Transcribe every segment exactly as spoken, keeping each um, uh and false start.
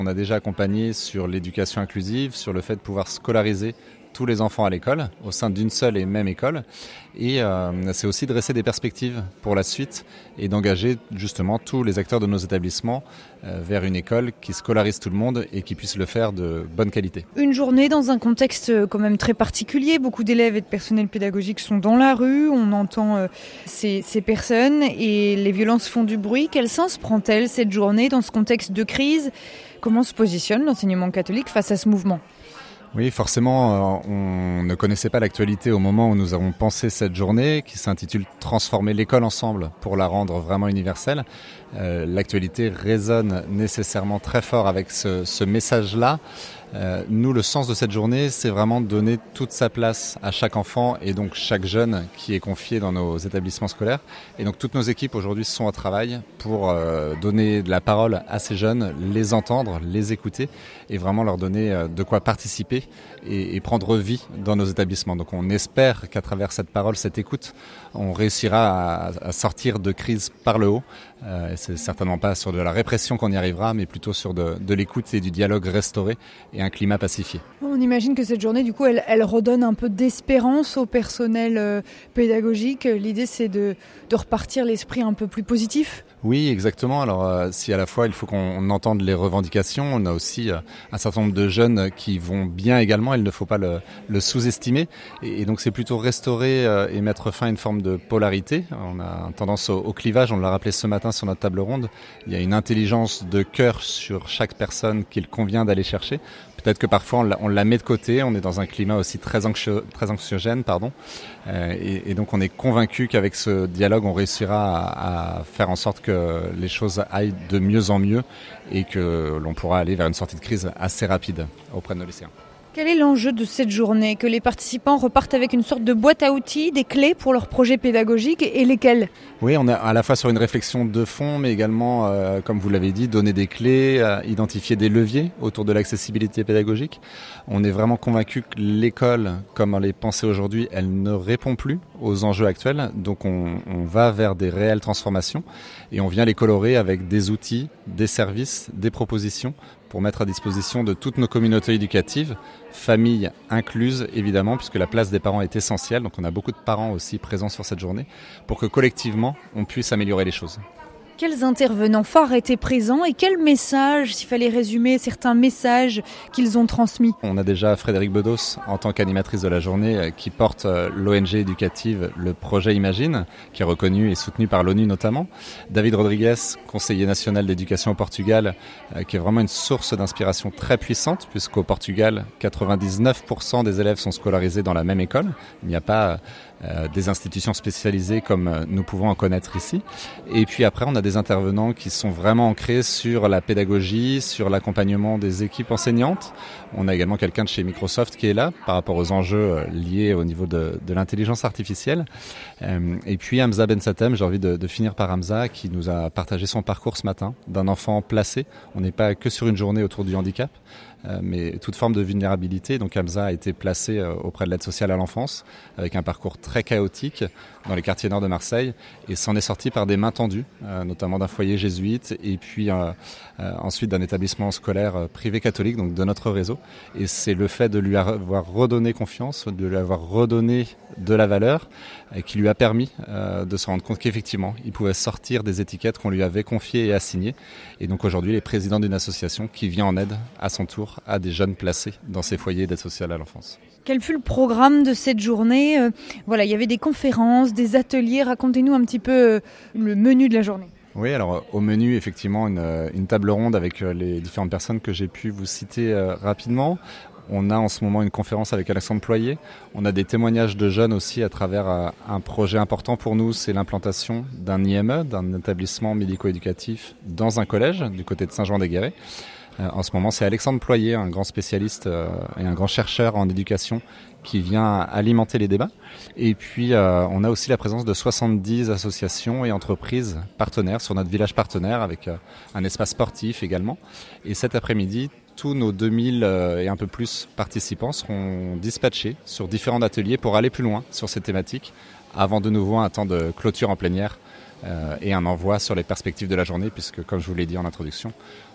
On a déjà accompagné sur l'éducation inclusive, sur le fait de pouvoir scolariser tous les enfants à l'école, au sein d'une seule et même école. Et euh, c'est aussi dresser des perspectives pour la suite et d'engager justement tous les acteurs de nos établissements euh, vers une école qui scolarise tout le monde et qui puisse le faire de bonne qualité. Une journée dans un contexte quand même très particulier. Beaucoup d'élèves et de personnel pédagogique sont dans la rue. On entend euh, ces, ces personnes et les violences font du bruit. Quel sens prend-elle cette journée dans ce contexte de crise ? Comment se positionne l'enseignement catholique face à ce mouvement ? Oui, forcément, on ne connaissait pas l'actualité au moment où nous avons pensé cette journée qui s'intitule « Transformer l'école ensemble pour la rendre vraiment universelle ». Euh, l'actualité résonne nécessairement très fort avec ce, ce message-là. Euh, nous, le sens de cette journée, c'est vraiment de donner toute sa place à chaque enfant et donc chaque jeune qui est confié dans nos établissements scolaires. Et donc toutes nos équipes aujourd'hui sont au travail pour euh, donner de la parole à ces jeunes, les entendre, les écouter et vraiment leur donner euh, de quoi participer et, et prendre vie dans nos établissements. Donc on espère qu'à travers cette parole, cette écoute, on réussira à, à sortir de crise par le haut. Euh, c'est certainement pas sur de la répression qu'on y arrivera, mais plutôt sur de, de l'écoute et du dialogue restauré et un climat pacifié. On imagine que cette journée, du coup, elle, elle redonne un peu d'espérance au personnel euh, pédagogique. L'idée, c'est de, de repartir l'esprit un peu plus positif. Oui, exactement. Alors, euh, si à la fois il faut qu'on entende les revendications, on a aussi euh, un certain nombre de jeunes qui vont bien également. Il ne faut pas le, le sous-estimer. Et, et donc, c'est plutôt restaurer euh, et mettre fin à une forme de polarité. On a tendance au, au clivage. On l'a rappelé ce matin sur notre table ronde. Il y a une intelligence de cœur sur chaque personne qu'il convient d'aller chercher. Peut-être que parfois on la, on la met de côté, on est dans un climat aussi très, anxio, très anxiogène, pardon, euh, et, et donc on est convaincu qu'avec ce dialogue on réussira à, à faire en sorte que les choses aillent de mieux en mieux et que l'on pourra aller vers une sortie de crise assez rapide auprès de nos lycéens. Quel est l'enjeu de cette journée ? Que les participants repartent avec une sorte de boîte à outils, des clés pour leur projet pédagogique et lesquelles ? Oui, on est à la fois sur une réflexion de fond, mais également, euh, comme vous l'avez dit, donner des clés, euh, identifier des leviers autour de l'accessibilité pédagogique. On est vraiment convaincu que l'école, comme elle est pensée aujourd'hui, elle ne répond plus aux enjeux actuels. Donc on, on va vers des réelles transformations et on vient les colorer avec des outils, des services, des propositions pour mettre à disposition de toutes nos communautés éducatives, familles incluses évidemment, puisque la place des parents est essentielle. Donc on a beaucoup de parents aussi présents sur cette journée, pour que collectivement on puisse améliorer les choses. Quels intervenants phares étaient présents et quels messages, s'il fallait résumer certains messages qu'ils ont transmis ? On a déjà Frédéric Bedos en tant qu'animatrice de la journée qui porte l'O N G éducative Le Projet Imagine, qui est reconnu et soutenu par l'ONU notamment. David Rodrigues, conseiller national d'éducation au Portugal, qui est vraiment une source d'inspiration très puissante, puisqu'au Portugal, quatre-vingt-dix-neuf pour cent des élèves sont scolarisés dans la même école. Il n'y a pas euh, des institutions spécialisées comme nous pouvons en connaître ici. Et puis après, on a des intervenants qui sont vraiment ancrés sur la pédagogie, sur l'accompagnement des équipes enseignantes. On a également quelqu'un de chez Microsoft qui est là par rapport aux enjeux liés au niveau de, de l'intelligence artificielle. Euh, et puis Hamza Bensatem, j'ai envie de, de finir par Hamza qui nous a partagé son parcours ce matin d'un enfant placé. On n'est pas que sur une journée autour du handicap, euh, mais toute forme de vulnérabilité. Donc Hamza a été placé euh, auprès de l'aide sociale à l'enfance avec un parcours très chaotique dans les quartiers nord de Marseille et s'en est sorti par des mains tendues, euh, notamment d'un foyer jésuite et puis euh, euh, ensuite d'un établissement scolaire euh, privé catholique, donc de notre réseau. Et c'est le fait de lui avoir redonné confiance, de lui avoir redonné de la valeur et qui lui a permis euh, de se rendre compte qu'effectivement, il pouvait sortir des étiquettes qu'on lui avait confiées et assignées. Et donc aujourd'hui, il est président d'une association qui vient en aide à son tour à des jeunes placés dans ces foyers d'aide sociale à l'enfance. Quel fut le programme de cette journée ? euh, Voilà, il y avait des conférences, des ateliers. Racontez-nous un petit peu euh, le menu de la journée. Oui, alors au menu, effectivement, une, une table ronde avec les différentes personnes que j'ai pu vous citer euh, rapidement. On a en ce moment une conférence avec Alexandre Ployer. On a des témoignages de jeunes aussi à travers euh, un projet important pour nous, c'est l'implantation d'un I M E, d'un établissement médico-éducatif dans un collège du côté de Saint-Jean-des-Guérets. Euh, en ce moment, c'est Alexandre Ployer, un grand spécialiste euh, et un grand chercheur en éducation qui vient alimenter les débats. Et puis, euh, on a aussi la présence de soixante-dix associations et entreprises partenaires sur notre village partenaire avec euh, un espace sportif également. Et cet après-midi, tous nos deux mille euh, et un peu plus participants seront dispatchés sur différents ateliers pour aller plus loin sur ces thématiques avant de nouveau un temps de clôture en plénière euh, et un envoi sur les perspectives de la journée puisque, comme je vous l'ai dit en introduction,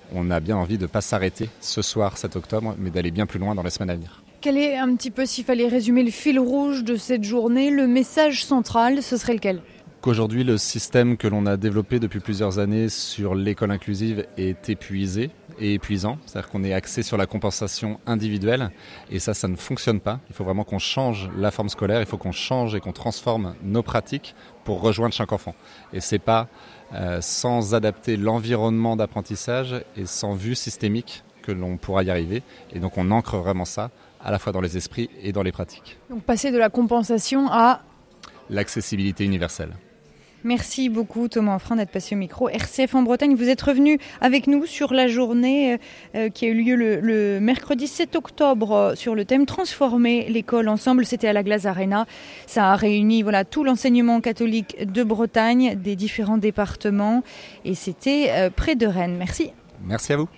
on a bien envie de ne pas s'arrêter ce soir, sept octobre, mais d'aller bien plus loin dans les semaines à venir. Quel est un petit peu, s'il fallait résumer le fil rouge de cette journée, le message central, ce serait lequel ? Qu'aujourd'hui, le système que l'on a développé depuis plusieurs années sur l'école inclusive est épuisé et épuisant. C'est-à-dire qu'on est axé sur la compensation individuelle et ça, ça ne fonctionne pas. Il faut vraiment qu'on change la forme scolaire, il faut qu'on change et qu'on transforme nos pratiques pour rejoindre chaque enfant. Et c'est pas euh, sans adapter l'environnement d'apprentissage et sans vue systémique que l'on pourra y arriver. Et donc on ancre vraiment ça à la fois dans les esprits et dans les pratiques. Donc passer de la compensation à l'accessibilité universelle. Merci beaucoup Thomas Enfrin d'être passé au micro R C F en Bretagne. Vous êtes revenu avec nous sur la journée euh, qui a eu lieu le, le mercredi sept octobre euh, sur le thème Transformer l'école ensemble. C'était à la Glace Arena. Ça a réuni voilà, tout l'enseignement catholique de Bretagne, des différents départements et c'était euh, près de Rennes. Merci. Merci à vous.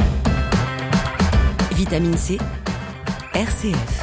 Vitamine C, R C F.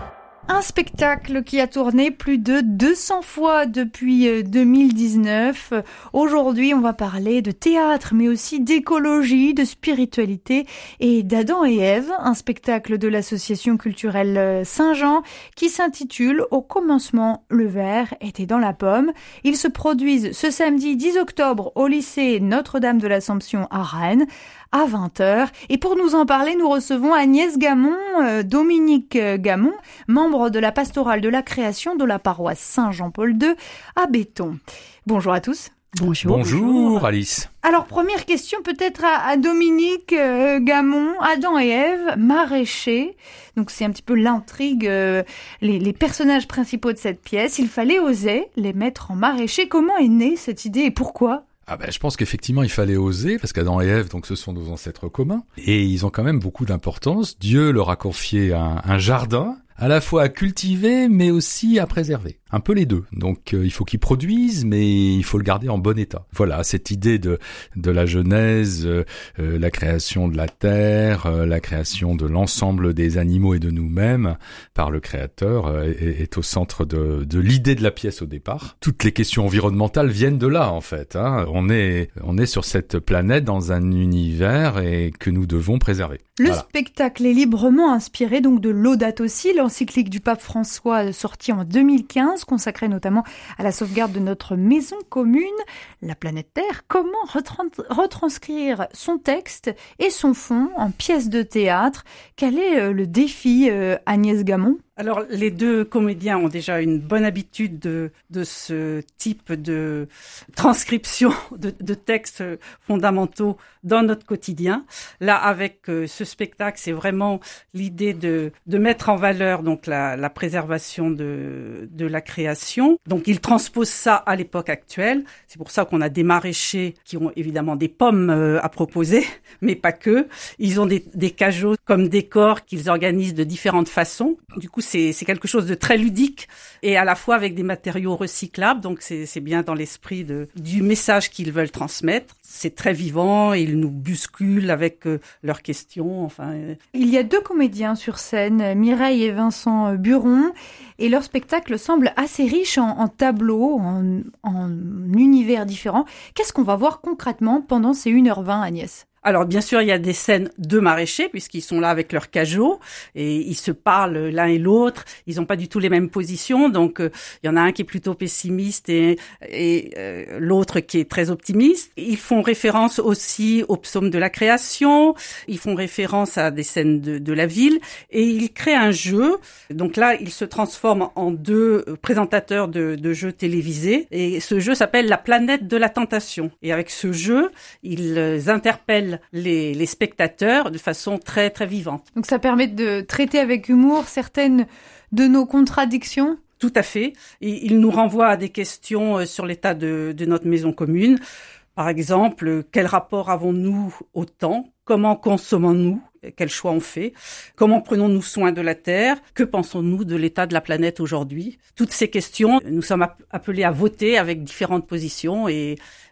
Un spectacle qui a tourné plus de deux cents fois depuis deux mille dix-neuf. Aujourd'hui, on va parler de théâtre, mais aussi d'écologie, de spiritualité et d'Adam et Ève, un spectacle de l'association culturelle Saint-Jean qui s'intitule « Au commencement, le verre était dans la pomme ». Ils se produisent ce samedi dix octobre au lycée Notre-Dame de l'Assomption à Rennes à vingt heures. Et pour nous en parler, nous recevons Agnès Gamon, euh, Dominique Gamon, membre de la pastorale de la création de la paroisse Saint-Jean-Paul deux à Béton. Bonjour à tous. Bonjour. Bonjour Alice. Alors première question peut-être à, à Dominique euh, Gamon, Adam et Ève, maraîchers. Donc c'est un petit peu l'intrigue, euh, les, les personnages principaux de cette pièce. Il fallait oser les mettre en maraîchers. Comment est née cette idée et pourquoi ? Ah ben, je pense qu'effectivement, il fallait oser, parce qu'Adam et Ève, donc, ce sont nos ancêtres communs, et ils ont quand même beaucoup d'importance. Dieu leur a confié un, un jardin, à la fois à cultiver, mais aussi à préserver. Un peu les deux. Donc, euh, il faut qu'ils produisent, mais il faut le garder en bon état. Voilà, cette idée de de la Genèse, euh, euh, la création de la terre, euh, la création de l'ensemble des animaux et de nous-mêmes par le Créateur euh, est, est au centre de de l'idée de la pièce au départ. Toutes les questions environnementales viennent de là, en fait. Hein. On est on est sur cette planète dans un univers et que nous devons préserver. Le voilà. spectacle est librement inspiré donc de Laudato Si, l'encyclique du pape François sortie en deux mille quinze, consacrée notamment à la sauvegarde de notre maison commune, la planète Terre. Comment retrans- retranscrire son texte et son fond en pièce de théâtre ? Quel est le défi, euh, Agnès Gamon ? Alors, les deux comédiens ont déjà une bonne habitude de, de ce type de transcription de, de textes fondamentaux dans notre quotidien. Là, avec euh, ce spectacle, c'est vraiment l'idée de, de mettre en valeur donc la, la préservation de, de la création. Donc, ils transposent ça à l'époque actuelle. C'est pour ça qu'on a des maraîchers qui ont évidemment des pommes euh, à proposer, mais pas que. Ils ont des, des cajots comme décor qu'ils organisent de différentes façons. Du coup, C'est, c'est quelque chose de très ludique et à la fois avec des matériaux recyclables. Donc, c'est, c'est bien dans l'esprit de, du message qu'ils veulent transmettre. C'est très vivant et ils nous bousculent avec euh, leurs questions. Enfin, euh... Il y a deux comédiens sur scène, Mireille et Vincent Buron, et leur spectacle semble assez riche en, en tableaux, en, en univers différents. Qu'est-ce qu'on va voir concrètement pendant ces une heure vingt, Agnès ? Alors, bien sûr, il y a des scènes de maraîchers, puisqu'ils sont là avec leurs cajots, et ils se parlent l'un et l'autre. Ils n'ont pas du tout les mêmes positions, donc euh, il y en a un qui est plutôt pessimiste et, et euh, l'autre qui est très optimiste. Ils font référence aussi au psaume de la création, ils font référence à des scènes de, de la ville, et ils créent un jeu. Donc là, ils se transforment en deux présentateurs de, de jeux télévisés, et ce jeu s'appelle La planète de la tentation. Et avec ce jeu, ils interpellent Les, les spectateurs de façon très très vivante. Donc ça permet de traiter avec humour certaines de nos contradictions ? Tout à fait. Et il nous renvoie à des questions sur l'état de, de notre maison commune. Par exemple, quel rapport avons-nous au temps ? Comment consommons-nous ? Quels choix on fait ? Comment prenons-nous soin de la Terre ? Que pensons-nous de l'état de la planète aujourd'hui ? Toutes ces questions, nous sommes appelés à voter avec différentes positions et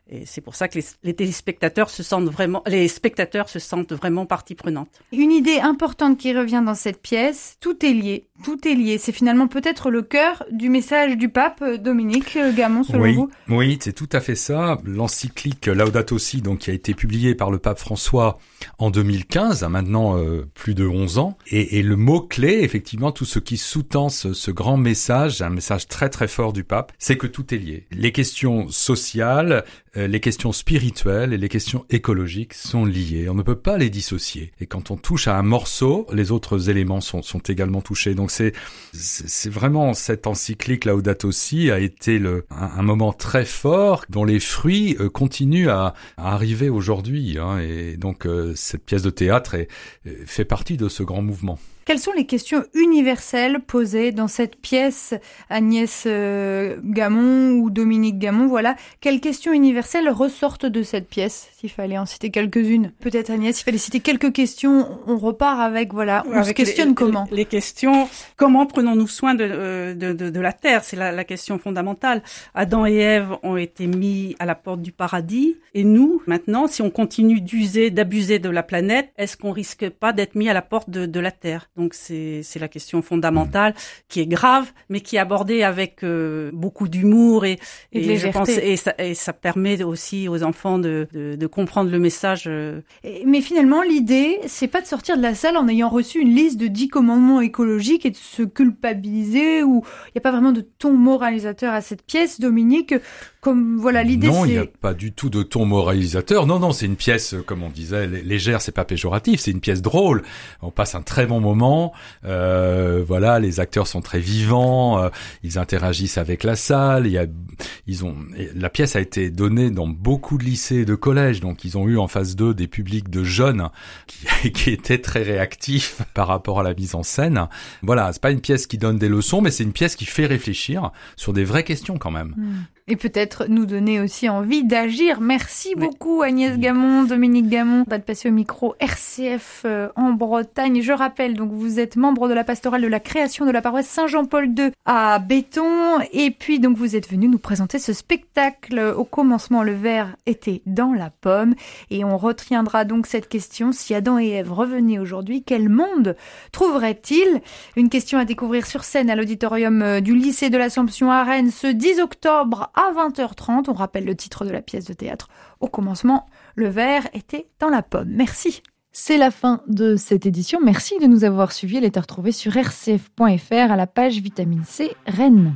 Et c'est pour ça que les, les téléspectateurs se sentent vraiment, les spectateurs se sentent vraiment partie prenante. Une idée importante qui revient dans cette pièce, tout est lié, tout est lié. C'est finalement peut-être le cœur du message du pape, Dominique Gamon, selon oui, vous. Oui, c'est tout à fait ça. L'encyclique Laudato Si, donc, qui a été publiée par le pape François en deux mille quinze, maintenant euh, plus de onze ans, et, et le mot-clé, effectivement, tout ce qui sous-tend ce, ce grand message, un message très très fort du pape, c'est que tout est lié. Les questions sociales, euh, les questions spirituelles et les questions écologiques sont liées. On ne peut pas les dissocier. Et quand on touche à un morceau, les autres éléments sont, sont également touchés. Donc c'est, c'est, c'est vraiment cette encyclique Laudato Si a été le, un, un moment très fort dont les fruits euh, continuent à, à arriver aujourd'hui. Hein, et donc euh, cette pièce de théâtre est, fait partie de ce grand mouvement. Quelles sont les questions universelles posées dans cette pièce, Agnès euh, Gamon ou Dominique Gamon, voilà. Quelles questions universelles ressortent de cette pièce, s'il fallait en citer quelques-unes? Peut-être Agnès, s'il fallait citer quelques questions, on repart avec, voilà, on avec se questionne les, comment Les questions, comment prenons-nous soin de, de, de, de la Terre? C'est la, la question fondamentale. Adam et Ève ont été mis à la porte du paradis, et nous, maintenant, si on continue d'user, d'abuser de la planète, est-ce qu'on risque pas d'être mis à la porte de, de la Terre? Donc c'est, c'est la question fondamentale qui est grave, mais qui est abordée avec euh, beaucoup d'humour et, et, et je pense et ça, et ça permet aussi aux enfants de, de, de comprendre le message. Euh. Mais finalement, l'idée, c'est pas de sortir de la salle en ayant reçu une liste de dix commandements écologiques et de se culpabiliser, ou il n'y a pas vraiment de ton moralisateur à cette pièce, Dominique. Comme voilà, l'idée, non, c'est... il n'y a pas du tout de ton moralisateur. Non, non, c'est une pièce, comme on disait, légère, c'est pas péjoratif, c'est une pièce drôle. On passe un très bon moment. Euh, voilà, les acteurs sont très vivants, euh, ils interagissent avec la salle. Il y a, ils ont, la pièce a été donnée dans beaucoup de lycées et de collèges, donc ils ont eu en face d'eux des publics de jeunes qui, qui étaient très réactifs par rapport à la mise en scène. Voilà, c'est pas une pièce qui donne des leçons, mais c'est une pièce qui fait réfléchir sur des vraies questions quand même. Mmh. Et peut-être nous donner aussi envie d'agir. Merci oui. beaucoup Agnès Gamon, Dominique Gamon, d'être passé au micro R C F euh, en Bretagne. Je rappelle, donc vous êtes membre de la pastorale de la création de la paroisse Saint-Jean-Paul deux à Béton. Et puis donc vous êtes venu nous présenter ce spectacle. Au commencement, le verre était dans la pomme. Et on retiendra donc cette question. Si Adam et Ève revenaient aujourd'hui, quel monde trouveraient-ils? Une question à découvrir sur scène à l'auditorium du lycée de l'Assomption à Rennes ce dix octobre à vingt heures trente. On rappelle le titre de la pièce de théâtre. Au commencement, le verre était dans la pomme. Merci. C'est la fin de cette édition. Merci de nous avoir suivis. Elle est à retrouver sur r c f point f r à la page Vitamine C Rennes.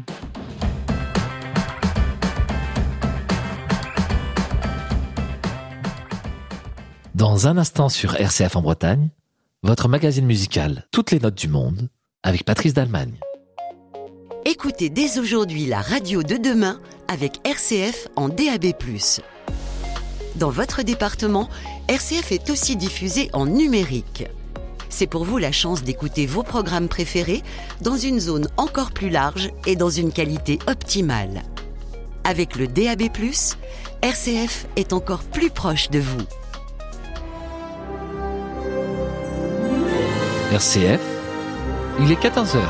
Dans un instant sur R C F en Bretagne, votre magazine musical Toutes les notes du monde avec Patrice Dalmagne. Écoutez dès aujourd'hui la radio de demain avec R C F en D A B plus. Dans votre département, R C F est aussi diffusé en numérique. C'est pour vous la chance d'écouter vos programmes préférés dans une zone encore plus large et dans une qualité optimale. Avec le D A B plus, R C F est encore plus proche de vous. R C F, il est quatorze heures.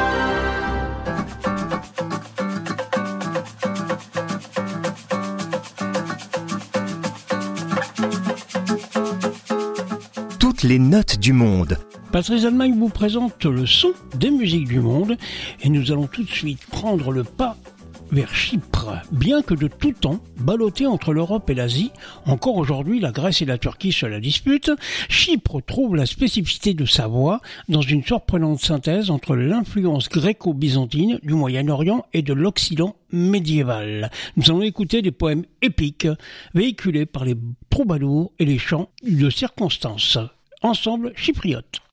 Toutes les notes du monde. Patrice Dalmagne vous présente le son des musiques du monde et nous allons tout de suite prendre le pas vers Chypre. Bien que de tout temps, ballottée entre l'Europe et l'Asie, encore aujourd'hui la Grèce et la Turquie se la disputent, Chypre trouve la spécificité de sa voix dans une surprenante synthèse entre l'influence gréco-byzantine du Moyen-Orient et de l'Occident médiéval. Nous allons écouter des poèmes épiques véhiculés par les troubadours et les chants de circonstance. Ensemble chypriote.